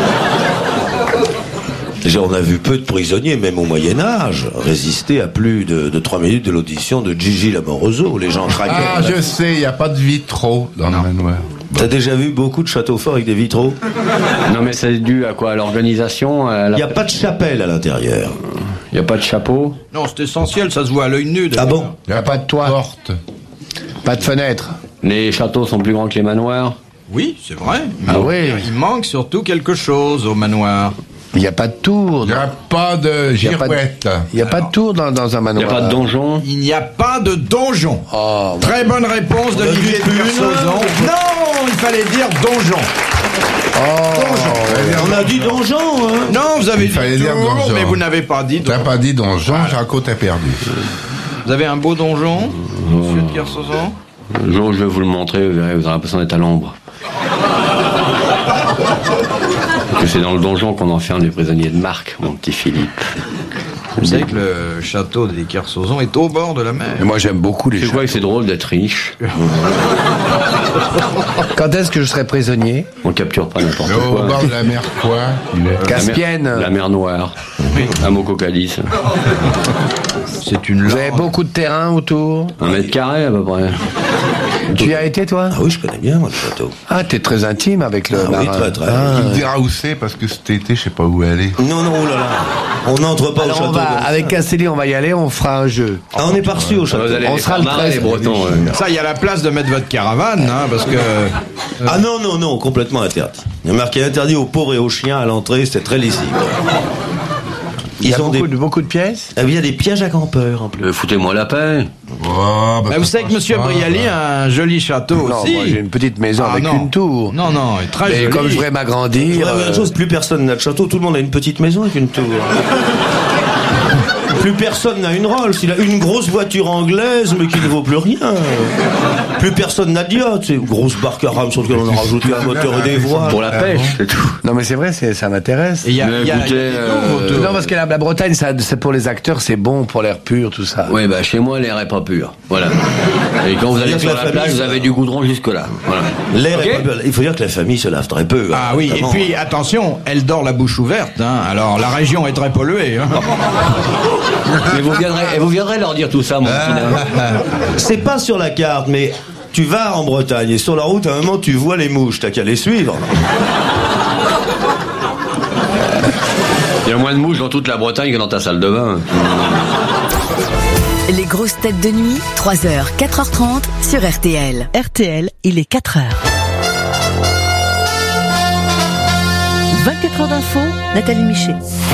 Déjà, on a vu peu de prisonniers, même au Moyen-Âge, résister à plus de 3 minutes de l'audition de Gigi Lamoroso. Les gens craquaient. Ah, je sais, il n'y a pas de vitraux dans le manoir. T'as déjà vu beaucoup de châteaux forts avec des vitraux? Non, mais c'est dû à quoi? À l'organisation? Il n'y a pas de chapelle à l'intérieur. Il n'y a pas de chapeau? Non, c'est essentiel, ça se voit à l'œil nu. Ah bon? Il n'y a pas de toit. Porte. Pas de fenêtre. Les châteaux sont plus grands que les manoirs? Oui, c'est vrai. Ah oui. Il manque surtout quelque chose au manoir. Il n'y a pas de tour. Il n'y a pas de Il y a pas de- girouette. Il n'y a pas de tour dans un Il n'y manoir. a pas de donjon? Il n'y a pas de donjon. Oh, Très bonne réponse On a d'Olivier dit de une. Kersauzon. Non, il fallait dire donjon. On a dit donjon, hein? Non, vous avez Il dit fallait dire tour, donjon. mais vous n'avez pas dit T'as donjon. pas dit donjon, Jaco, t'as perdu. Vous avez un beau donjon, Monsieur de Kersauzon? Le jour où je vais vous le montrer, vous verrez, vous aurez l'impression d'être à l'ombre. Que c'est dans le donjon qu'on enferme les prisonniers de marque, mon petit Philippe. Vous savez que le château des Kersauzon est au bord de la mer. Mais moi, j'aime beaucoup les Je chats. crois que c'est drôle d'être riche. Quand est-ce que je serai prisonnier? On capture pas n'importe Au quoi. bord de la mer, quoi? Caspienne. La mer Noire. À Mococalis. C'est une Vous avez beaucoup de terrain autour? 1 mètre carré à peu près. Tu y as été, toi? Ah oui, je connais bien, moi, le château. Ah, t'es très intime avec le Ah oui, marin. très, très. Il me dira où c'est parce que cet été, je sais pas où aller. Non, non, oh là là. On n'entre pas Alors au on château. va, comme ça. avec Castelli, on va y aller, on fera un jeu. Ah, on n'est pas reçu au château. Vous allez On les sera faire le marrer, 13. les Bretons. Ça, il y a la place de mettre votre caravane, hein, parce que... Ah non, non, non, complètement interdit. Il y a marqué interdit aux pauvres et aux chiens à l'entrée, c'est très lisible. Ils ont beaucoup de pièces. Il y a des pièges à campeurs en plus. Foutez-moi la paix. Vous savez que Monsieur Brialy a un joli château Non, aussi. moi j'ai une petite maison Ah, avec non. une tour. Non, très Mais joli. comme je voudrais m'agrandir. Une chose, plus personne n'a de château, tout le monde a une petite maison avec une tour. Plus personne n'a une Rolls, il a une grosse voiture anglaise mais qui ne vaut plus rien. Plus personne n'a de yacht, c'est une grosse barque à rame sur laquelle on a rajouté un moteur et des voiles. Pour la pêche, c'est tout. Non mais c'est vrai, ça m'intéresse. Et il y a- Mais il y a- écoutez, il y a des nouveaux tours. Non parce que la Bretagne, c'est pour les acteurs, c'est bon pour l'air pur, tout ça. Oui, bah chez moi, l'air est pas pur. Voilà. Et quand vous allez C'est-à-dire sur que la la plage, famille, vous avez du goudron jusque-là. Voilà. L'air Ok. est pas pur. Il faut dire que la famille se lave très peu. Ah oui, et notamment. puis attention, elle dort la bouche ouverte. Hein. Alors la région est très polluée. Hein. Mais vous viendrez leur dire tout ça, mon petit nain. C'est pas sur la carte, mais tu vas en Bretagne et sur la route, à un moment, tu vois les mouches, t'as qu'à les suivre. Il y a moins de mouches dans toute la Bretagne que dans ta salle de bain. Les grosses têtes de nuit, 3h, 4h30 sur RTL. RTL, il est 4h. 24 heures d'info, Nathalie Michet.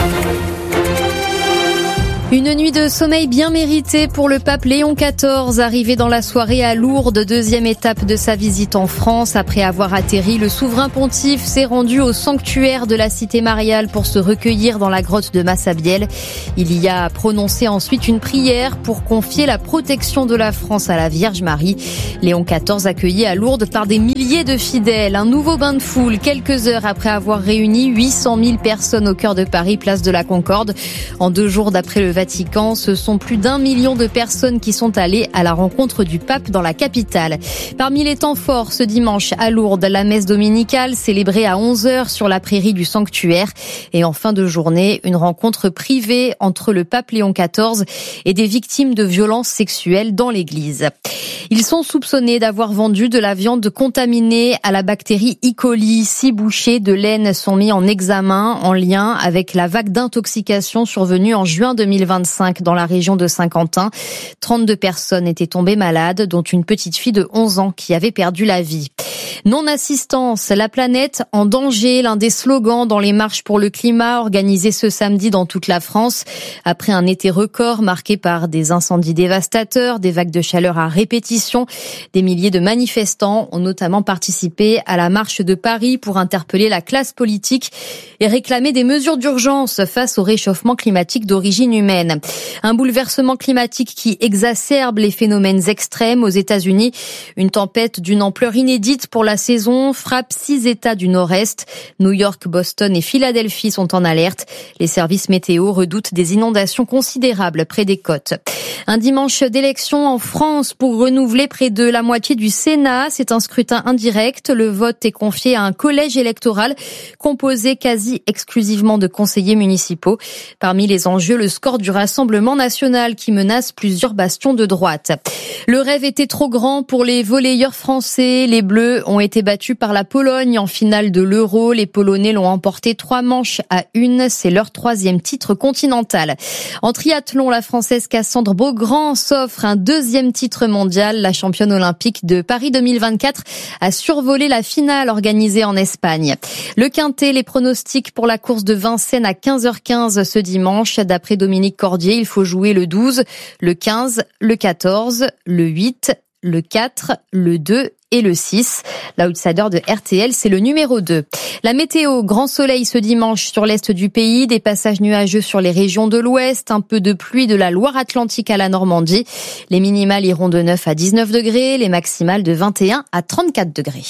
Une nuit de sommeil bien méritée pour le pape Léon XIV, arrivé dans la soirée à Lourdes, deuxième étape de sa visite en France. Après avoir atterri, le souverain pontife s'est rendu au sanctuaire de la cité mariale pour se recueillir dans la grotte de Massabielle. Il y a prononcé ensuite une prière pour confier la protection de la France à la Vierge Marie. Léon XIV accueilli à Lourdes par des milliers de fidèles. Un nouveau bain de foule quelques heures après avoir réuni 800 000 personnes au cœur de Paris, place de la Concorde. En 2 jours d'après le Vatican, ce sont plus d'1 million de personnes qui sont allées à la rencontre du pape dans la capitale. Parmi les temps forts, ce dimanche à Lourdes, la messe dominicale célébrée à 11h sur la prairie du sanctuaire. Et en fin de journée, une rencontre privée entre le pape Léon XIV et des victimes de violences sexuelles dans l'église. Ils sont soupçonnés d'avoir vendu de la viande contaminée à la bactérie E. coli. 6 bouchers de laine sont mis en examen en lien avec la vague d'intoxication survenue en juin 2025 dans la région de Saint-Quentin. 32 personnes étaient tombées malades, dont une petite fille de 11 ans qui avait perdu la vie. Non-assistance, la planète en danger, l'un des slogans dans les marches pour le climat organisées ce samedi dans toute la France. Après un été record marqué par des incendies dévastateurs, des vagues de chaleur à répétition, des milliers de manifestants ont notamment participé à la marche de Paris pour interpeller la classe politique et réclamer des mesures d'urgence face au réchauffement climatique d'origine humaine. Un bouleversement climatique qui exacerbe les phénomènes extrêmes aux États-Unis. Une tempête d'une ampleur inédite pour la saison frappe 6 États du Nord-Est. New York, Boston et Philadelphie sont en alerte. Les services météo redoutent des inondations considérables près des côtes. Un dimanche d'élection en France pour renouveler près de la moitié du Sénat. C'est un scrutin indirect. Le vote est confié à un collège électoral composé quasi exclusivement de conseillers municipaux. Parmi les enjeux, le score du Rassemblement national qui menace plusieurs bastions de droite. Le rêve était trop grand pour les volleyeurs français. Les Bleus ont été battus par la Pologne en finale de l'Euro. Les Polonais l'ont emporté 3 manches à 1. C'est leur 3e titre continental. En triathlon, la Française Cassandre Beaugrand s'offre un 2e titre mondial. La championne olympique de Paris 2024 a survolé la finale organisée en Espagne. Le quintet, les pronostics pour la course de Vincennes à 15h15 ce dimanche. D'après Dominique Cordier, il faut jouer le 12, le 15, le 14, le 8, le 4, le 2 et le 6. L'outsider de RTL, c'est le numéro 2. La météo, grand soleil ce dimanche sur l'est du pays, des passages nuageux sur les régions de l'ouest, un peu de pluie de la Loire-Atlantique à la Normandie. Les minimales iront de 9 à 19 degrés, les maximales de 21 à 34 degrés.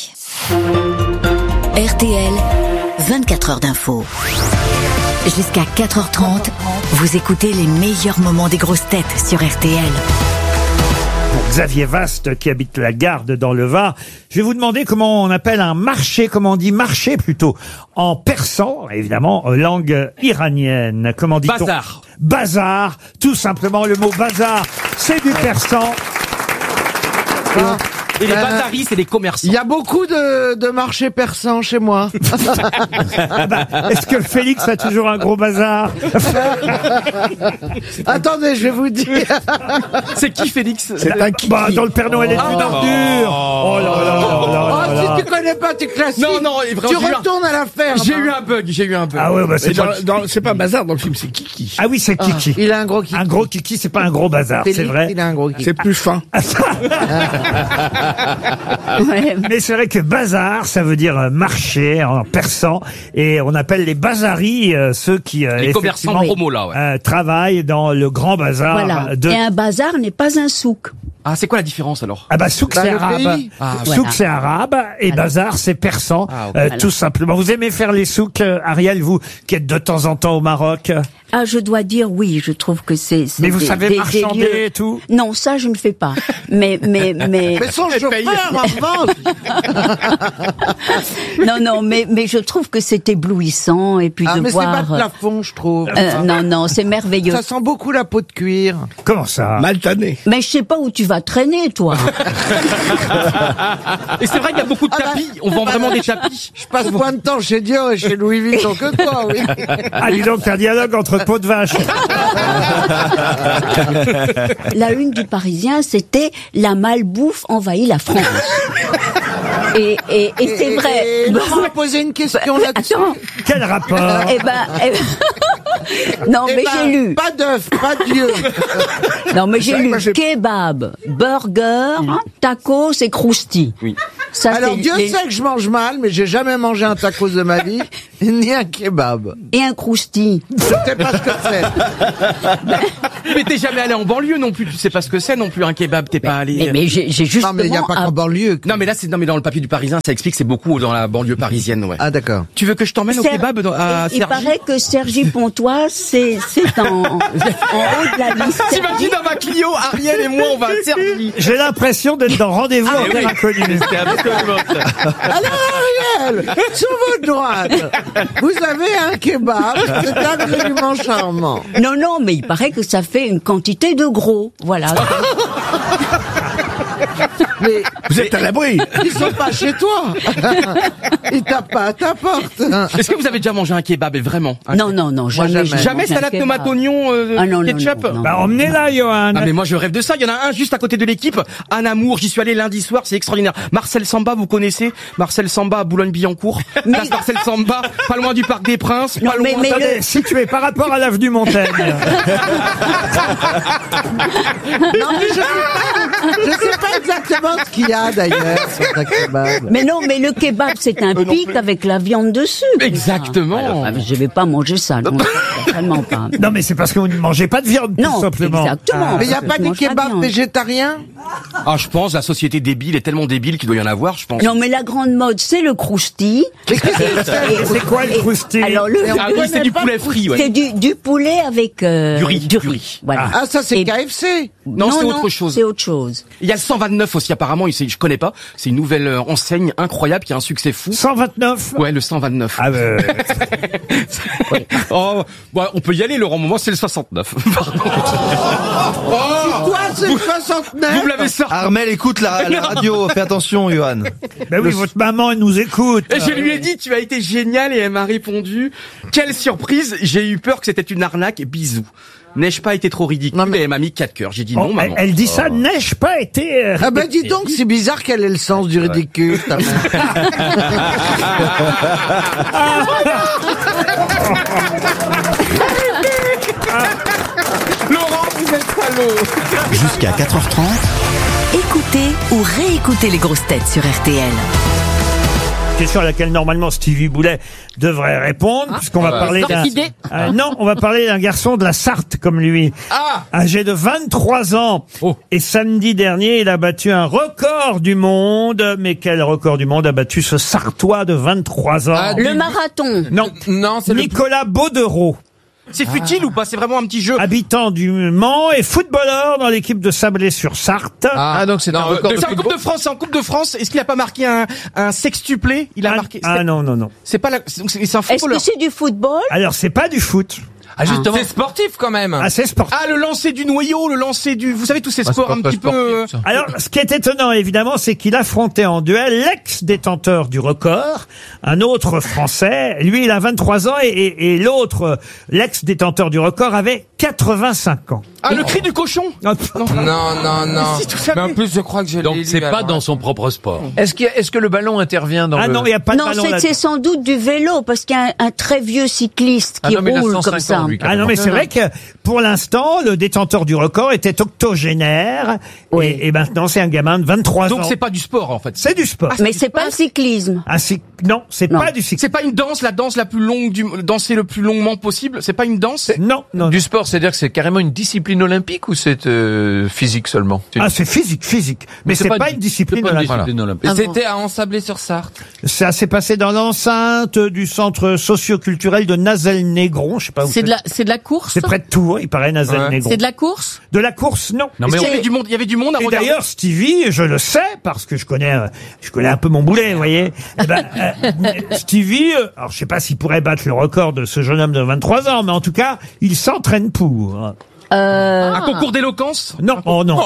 RTL, 24 heures d'info. Jusqu'à 4h30, vous écoutez les meilleurs moments des grosses têtes sur RTL. Pour Xavier Vaste, qui habite la Garde dans le Var, je vais vous demander comment on appelle un marché, comment on dit marché plutôt, en persan, évidemment, langue iranienne. Comment dit-on ? Bazar. Bazar, tout simplement le mot bazar, c'est du persan. Et les bazaris, c'est des commerçants. Il y a beaucoup de marchés persans chez moi. Est-ce que Félix a toujours un gros bazar? Attendez, je vais vous dire. C'est qui Félix? C'est un qui? Dans le Père Noël est une ordure. Oh là là là là là là. Si tu connais sais pas, t'es classique. Non, vraiment, tu retournes à la ferme. J'ai eu un bug. Ah ouais, bah c'est pas... C'est pas bazar dans le film, c'est Kiki. Ah oui, c'est Kiki. Il a un gros Kiki. Un gros Kiki, c'est pas un gros bazar, c'est vrai. Il a un gros Kiki. C'est plus fin. Mais c'est vrai que bazar, ça veut dire marché en persan, et on appelle les bazaris ceux qui Les commerçants de promo, là, ouais. travaillent dans le grand bazar. Voilà. Et un bazar n'est pas un souk. Ah, c'est quoi la différence alors? Ah bah souk c'est le arabe, pays. souk c'est arabe et bazar c'est persan, tout simplement. Vous aimez faire les souks, Ariel, vous qui êtes de temps en temps au Maroc? Ah, je dois dire oui, je trouve que c'est Mais vous savez marchander lieux... et tout? Non, ça je ne fais pas. Mais son chauffeur en vente. Non, mais je trouve que c'est éblouissant et puis de mais voir. c'est pas de plafond, je trouve. Non, c'est merveilleux. Ça sent beaucoup la peau de cuir. Comment ça? Maltané. Mais je sais pas où tu vas traîner, toi. Et c'est vrai qu'il y a beaucoup de tapis. On vend vraiment des tapis. Je passe moins de temps chez Dior et chez Louis Vuitton que toi, oui. Ah, dis donc, un dialogue entre peau de vache. La une du Parisien, c'était la malbouffe envahit la France. Et c'est vrai. On m'a posé une question là-dessus. Attends. Quel rapport? Non, mais j'ai lu. Pas d'œuf, pas d'yeux. Non, mais j'ai lu kebab, burger, tacos et crousti. Oui. Ça, alors Dieu sait que je mange mal, mais j'ai jamais mangé un tacos de ma vie, ni un kebab. Et un crousti. Je sais pas ce que c'est. Mais t'es jamais allé en banlieue non plus, tu sais pas ce que c'est non plus un kebab, t'es pas allé. Mais j'ai justement. Non, mais il y a pas qu'en banlieue. Non, mais là c'est dans le papier du Parisien, ça explique c'est beaucoup dans la banlieue parisienne, ouais. Ah d'accord. Tu veux que je t'emmène au kebab à Il Cergy? paraît que Cergy Pontoise, c'est en haut de la liste. T'imagines dans ma Clio, Ariel et moi on va à Cergy. J'ai l'impression d'être dans Rendez-vous en terre inconnue. Alors Ariel, sur votre droite, vous avez un kebab, c'est absolument charmant. Non, mais il paraît que ça fait une quantité de gros. Voilà. Mais vous êtes à l'abri. Ils sont pas chez toi. Ils tapent pas à ta porte. Est-ce que vous avez déjà mangé un kebab, et vraiment? Non, jamais. Jamais salade tomate oignon ketchup? Non. Bah emmenez-la, Johan. Ah mais moi je rêve de ça. Il y en a un juste à côté de l'équipe, un amour. J'y suis allé lundi soir, c'est extraordinaire. Marcel Samba, vous connaissez? Marcel Samba à Boulogne-Billancourt. Place Marcel Samba, pas loin du Parc des Princes. Pas loin. Attendez, situé par rapport à l'avenue Montaigne. Non mais je sais pas exactement ce qu'il y a d'ailleurs sur un kebab. Mais non, mais le kebab c'est un pic avec la viande dessus. Exactement. Alors, je vais pas manger ça. Non, vraiment pas. Non, mais c'est parce que vous ne mangez pas de viande, tout simplement. Exactement. Mais il y a pas des kebabs végétariens? Ah, je pense la société débile est tellement débile qu'il doit y en avoir, je pense. Non, mais la grande mode c'est le crousti. C'est quoi le crousti? Alors c'est du poulet frit, ouais. C'est du poulet avec du riz. Voilà. Ah ça c'est KFC. Non, c'est autre chose. C'est autre chose. Il y a le 129 aussi apparemment, je connais pas. C'est une nouvelle enseigne incroyable qui a un succès fou. 129? Ouais, le 129. Ah Oh, bon, on peut y aller, Laurent. Moi, c'est le 69. Toi c'est le 69. Vous me l'avez sorti. Armel écoute la radio, fais attention, Johan. Ben oui, votre maman, elle nous écoute. Et je lui ai dit, tu as été génial, et elle m'a répondu, quelle surprise, j'ai eu peur que c'était une arnaque, bisous. N'ai-je pas été trop ridicule? Non, mais elle m'a mis 4 cœurs. J'ai dit non, maman. Elle dit ça, n'ai-je pas été... Ah bah dis donc, c'est bizarre quel est le sens du ridicule, ta mère. Laurent, vous êtes salaud. Jusqu'à 4h30. Écoutez ou réécoutez les grosses têtes sur RTL. Question à laquelle normalement Stevie Boulet devrait répondre, puisqu'on va parler d'un... non, on va parler d'un garçon de la Sarthe comme lui, âgé de 23 ans. Et samedi dernier, il a battu un record du monde. Mais quel record du monde a battu ce Sartois de 23 ans? Le marathon. Non, c'est Nicolas Baudereau. C'est futile ou pas? C'est vraiment un petit jeu. Habitant du Mans et footballeur dans l'équipe de Sablé-sur-Sarthe. Donc c'est un record de c'est en Coupe de France, c'est en Coupe de France. Est-ce qu'il a pas marqué un sextuplé? Il a marqué. Non. C'est pas c'est un footballeur. Est-ce que c'est du football? Alors c'est pas du foot. Ah justement, c'est sportif quand même. Ah, c'est sportif. Ah, le lancer du noyau, le lancer du... Vous savez, tous ces sports un petit peu... Alors, ce qui est étonnant, évidemment, c'est qu'il affrontait en duel l'ex-détenteur du record, un autre Français. Lui, il a 23 ans et l'autre, l'ex-détenteur du record, avait 85 ans. Ah, le cri du cochon. Non. Si, tout ça Mais en plus, je crois que je l'ai Donc lu, c'est pas alors. dans son propre sport. Est-ce que le ballon intervient dans Ah le... non, il n'y a pas de Non, ballon c'est là-dedans. sans doute du vélo, parce qu'il y a un très vieux cycliste qui Ah non, mais il a roule 105 comme ça. ans, lui, Ah non, mais c'est vrai que pour l'instant, le détenteur du record était octogénaire. Oui. Et maintenant, c'est un gamin de 23 ans. Donc c'est pas du sport en fait. C'est du sport. Mais c'est pas le cyclisme. Ah, non, c'est Non. pas du cyclisme. C'est pas une danse, la danse la plus longue danser le plus longuement possible. C'est pas une danse. Non, non. Du sport, c'est-à-dire que c'est carrément une discipline olympique ou c'est physique seulement? Ah, c'est physique. Mais c'est pas une discipline olympique. Et c'était à Ensablé-sur-Sarthe. Ça s'est passé dans l'enceinte du centre socio-culturel de Nazel-Négron. Je sais pas où C'est de la course. C'est près de Tours, il paraît, Nazel-Négron. C'est de la course. De la course, non. Il y avait du monde. Il y avait du monde à Et regarder. d'ailleurs, Stevie, je le sais, parce que je connais un peu mon boulet, vous voyez. Eh ben, Stevie, alors je sais pas s'il pourrait battre le record de ce jeune homme de 23 ans, mais en tout cas, il s'entraîne pour. Un concours d'éloquence? Non, oh non.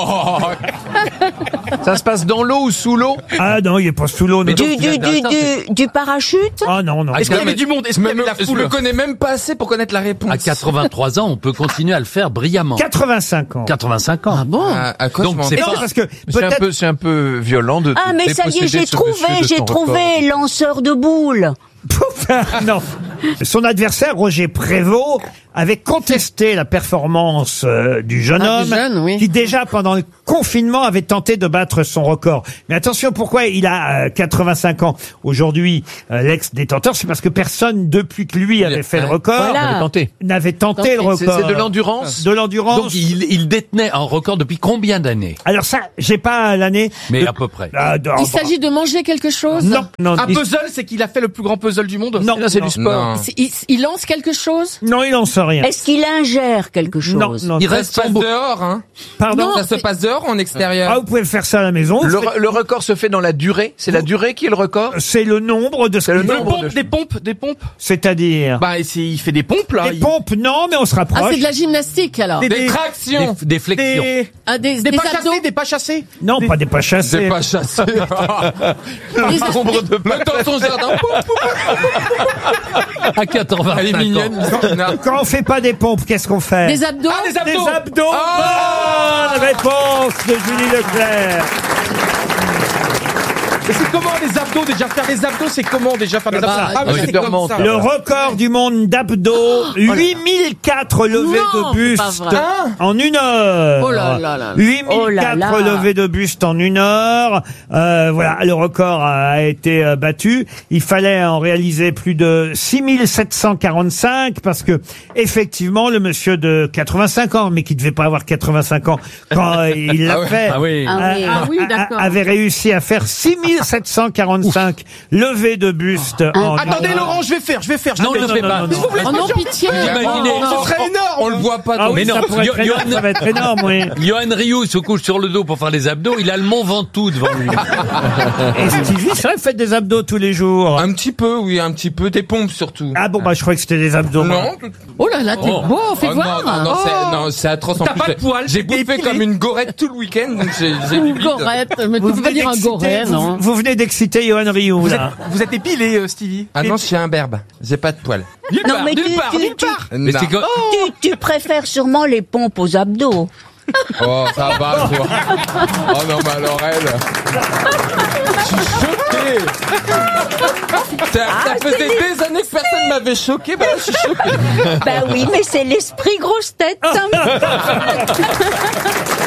Ça se passe dans l'eau ou sous l'eau? Ah non, il est pas sous l'eau. non. Du parachute? Ah non, non. Est-ce qu'il y avait du monde? Est-ce qu'il y avait la Je foule? le connais même pas assez pour connaître la réponse. À 83 ans, on peut continuer à le faire brillamment. 85 ans. 85 ans. Ah bon? À quoi Donc je m'en c'est Non, pas... parce que C'est un peu violent de. Ah, mais ça y est, déposséder j'ai ce monsieur de son trouvé, record. lanceur de boules. non. Son adversaire, Roger Prévost, avait contesté la performance du jeune homme, qui déjà pendant le confinement avait tenté de battre son record. Mais attention, pourquoi il a 85 ans aujourd'hui, l'ex-détenteur, c'est parce que personne depuis que lui avait fait le record n'avait tenté le record. C'est de l'endurance. De l'endurance. Donc il détenait un record depuis combien d'années? Alors ça, j'ai pas l'année. Mais à peu près. Il s'agit de manger quelque chose? Non. Un puzzle, c'est qu'il a fait le plus grand puzzle du monde? Non, c'est du sport. Il lance quelque chose? Non, il lance rien. Est-ce qu'il ingère quelque chose? Non. Il reste pas dehors, hein. Pardon? Ça se passe dehors ou en extérieur? Ah, vous pouvez faire ça à la maison. Le record se fait dans la durée? C'est la durée qui est le record? C'est le nombre de... Des pompes. C'est-à-dire? Bah, il fait des pompes, là. Des pompes, non, mais on se rapproche. Ah, c'est de la gymnastique, alors. Des tractions. Des flexions. Des pas chassés, des pas chassés. Non, pas des pas chassés. Des pas chassés. Nombre de pas. Dans son jardin. À 85 Elle est mignonne. Quand on fait pas des pompes, qu'est-ce qu'on fait? Des abdos? Ah, des abdos. Des abdos. Bonne réponse de Julie Leclerc. Et c'est comment les abdos déjà? Faire des abdos, c'est comment déjà faire des abdos? Ah oui, c'est comme ça. Le record du monde d'abdos, 8004 levées Non, de buste c'est pas vrai. en 1 heure. Oh là là là. 8004 levées de buste en 1 heure. Voilà, le record a été battu. Il fallait en réaliser plus de 6745 parce que effectivement, le monsieur de 85 ans, mais qui devait pas avoir 85 ans quand il l'a fait, avait réussi à faire 6745 levées de buste en Attendez, Laurent, je vais faire. Non, ne fais pas. Vous voulez Oh non, pitié. Imaginez. Ce serait énorme. On le voit pas. Ah oui, Mais non, ça pourrait être énorme, ça va être énorme, oui. Johan Rioux se couche sur le dos pour faire les abdos, il a le Mont Ventoux devant lui. Et Stevie, c'est vrai, vous faites des abdos tous les jours. Un petit peu, oui, un petit peu. Des pompes surtout. Ah bon, bah je croyais que c'était des abdos. Non. Oh là là, t'es beau, fais voir. Non, c'est atroce. En T'as plus, pas de poils, j'ai t'es bouffé épilé. comme une gorette tout le week-end, donc j'ai du Une vide. gorette, mais tu peux dire un goret, non? Vous venez d'exciter Johan Rioux, là. Vous êtes épilé, Stevie? Ah non, je suis un berbe. J'ai pas de poils. Non, mais Mais c'est que... tu préfères sûrement les pompes aux abdos. Oh, ça va, toi. Oh non, mais alors elle. Je suis choqué. Ça faisait des années que personne m'avait choqué, bah là, je suis choqué. Bah oui, mais c'est l'esprit grosse tête.